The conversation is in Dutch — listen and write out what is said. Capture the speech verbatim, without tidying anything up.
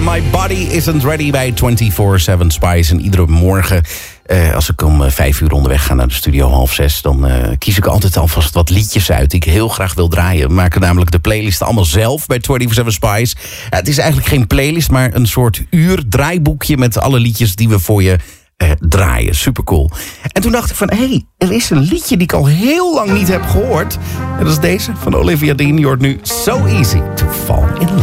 My Body Isn't Ready bij vierentwintig zeven Spice. En iedere morgen, uh, als ik om uh, vijf uur onderweg ga naar de studio, half zes... dan uh, kies ik altijd alvast wat liedjes uit die ik heel graag wil draaien. We maken namelijk de playlist allemaal zelf bij vierentwintig zeven Spice. Uh, het is eigenlijk geen playlist, maar een soort uur draaiboekje... met alle liedjes die we voor je uh, draaien. Supercool. En toen dacht ik van, hé, hey, er is een liedje die ik al heel lang niet heb gehoord. En dat is deze van Olivia Dean. Je hoort nu So Easy to Fall in Love.